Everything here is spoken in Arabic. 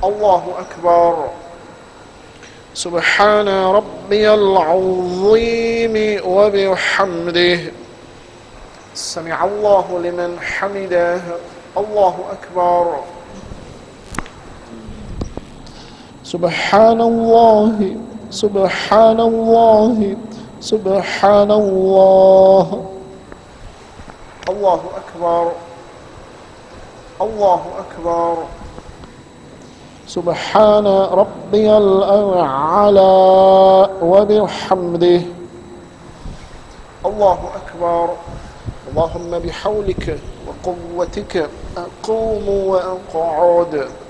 الله أكبر. سبحان ربي العظيم وبحمده. سمع الله لمن حمده. الله أكبر. سبحان الله سبحان الله سبحان الله. الله أكبر. الله أكبر. سبحان ربي الأعلى وبحمده. الله أكبر. اللهم بحولك وقوتك أقوم وأقعد.